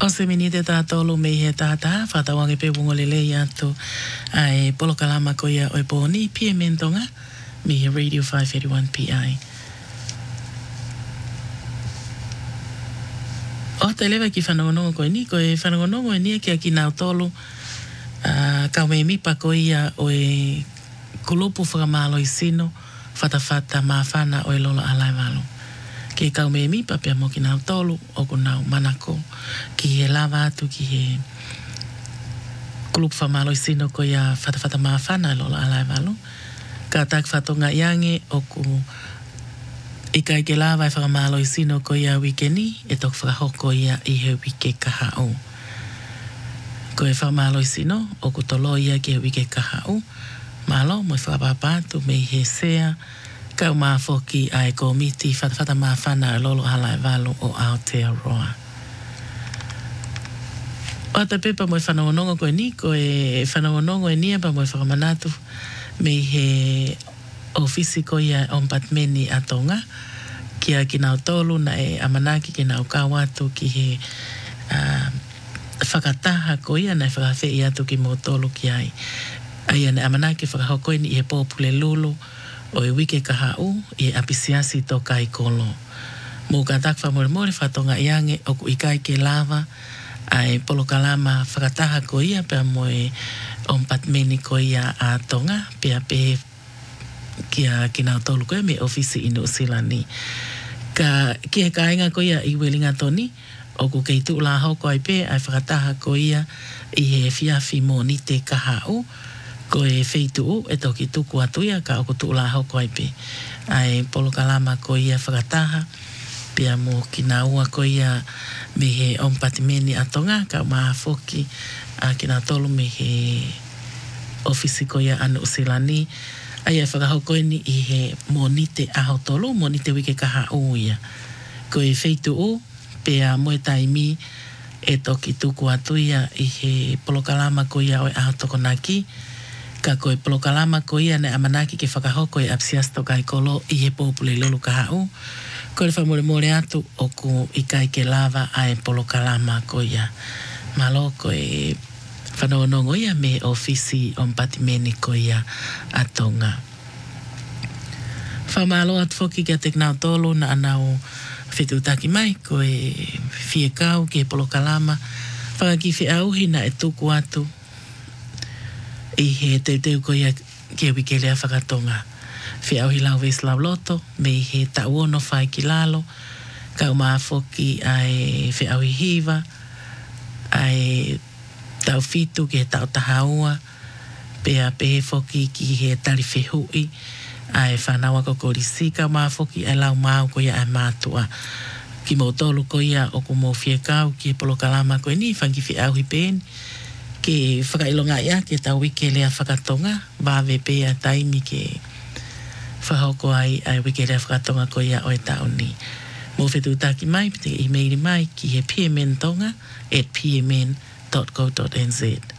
O se minite tātolu me he tātā, whatawange pe wungolele atu ai polokalama ko ia oi pōni pie mentonga me he Radio 581 PI. O te lewa ki whanongonongo koe ni, koe whanongonongo e nia ki a ki nao tolu kau me mipa ko ia oi kulupu whakamalo i sino, whatawhata mawhana oi lola alai walo. Ke kau me mipa pia mo ki nao tolu o ku nao manako ki he lava atu ki he kulupu whamalo i sino ko ia whatawhata mawhana lola alai walo. Ka tak whatonga iange o ku ika ke lava e whakamalo i sino ko ia wikeni e tok whakahoko ia i he wike kahao. Ko e whakamalo i sino o ku tolo ia ki he wike kahao. Malo mo i whakapapatu me he sea kau maafoki ai komiti whatawhata mawhana lolo hala e walo o Aotearoa. O te pepa mo i whanongonongo koe ni, ko e whanongonongo e nia pa mo i whakamanatu me he ofisi ko ia ompatmeni atonga kia ki nao tolu na e amanaki ki nao kawatu ki he whakataha ko ia na e whakawhi atu ki mo tolu ki ai. Ai ane amanaki whakahokoini i he pōpule lulu o e wike kahau i apisiasi to kai kolo. Mō ka takwa more whatonga iange o ku ikai ke lava ai polokalama whakataha ko ia pia mo e ompatmeni ko ia a tonga pia pe kia kinao tolu koe me ofisi inu silani. Ka ki he kainga ko ia i welinga toni o ku kei tu la hoko ai pe ai whakataha ko ia i he fiafi mo ni te kahau ko e wheituu e toki tuku atuia ka o ku tu la hoko ai pe. Ai polokalama ko ia whakataha pia mo kina ua ko ia me he ompatimeni atonga ka maa foki a kina tolu me he ofisi ko ia anu silani. Ai e whakahokoini i he monite aho tolu, monite wike kaha uia. Ko e wheituu pia moe taimi e toki tuku atuia i he polokalama ko ia o e aho tokonaki. Ka koe polokalama ko ia ne amanaki ke whakahoko e apsiasto kai kolo i he pōpule lulu kahau. Ko le whamore atu o ku ikai ke lava ai polokalama ko ia. Malo ko e whanonongo ia me ofisi ompatimeni ko ia atonga. Whamalo atu foki kia te knau tolu na anau whetutaki mai ko e whiekau ke polokalama. Whakaki whiauhi na e tuku atu i he teuteu ko ia ke wikelea whakatonga. Whiauhi lau ves lau loto me i he tauono whai ki lalo. Kau maa foki ai whiauhi hiva ai tau fitu ki he tau tahaua, pea pehe foki ki he tari whehui, ai whanawa ko korisika maa foki ai lau mau ko ia ai mātua. Ki mo tolu ko ia o ku mo whiekau ki he polokalama ko ni whangi whiauhi pen, ke whakailonga ia ke tau wike lea whakatonga, wawe pea taimi ke whahoko ai wike lea whakatonga ko ia o e tau ni. Mo whetutaki mai, pite emaili mai ki he pmntonga@pmn.co.nz.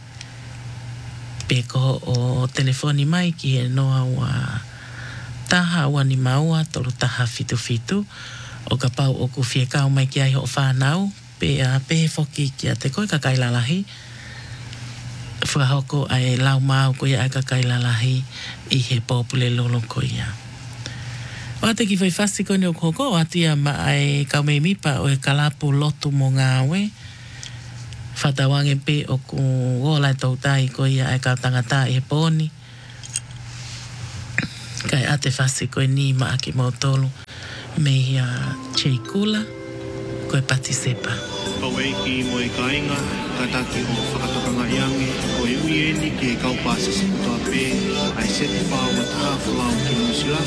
Peko o telefoni mai ki he noa ua taha ua ni maua tolu taha fitu o ka pau o ku whiekau mai ki ai ho whanau pe foki ki a te koe ka kailalahi whahoko ai lau mau ko ia ai ka kailalahi i he pōpule lolo ko ia. O ate ki whaifasi ko ni o koko o atia ma ai kaumei mipa o e kalapu lotu mo ngāwe. Whatawange pe o ku gola e tautai ko ia ai ka tangata i he pōni. Kai ate whasi ko ni ma aki mo tolu me ia cheikula ko e pati sepa. Paweiki mo e kainga, kataki o whakatokanga iange, o e uieni ki e kaupasa sa kutoa pe, ai seti whāua taha whalau ki New Zealand.